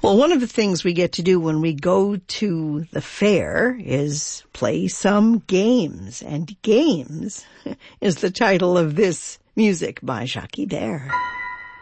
Well, one of the things we get to do when we go to the fair is play some games. And Games is the title of this music by Jacques Ibert.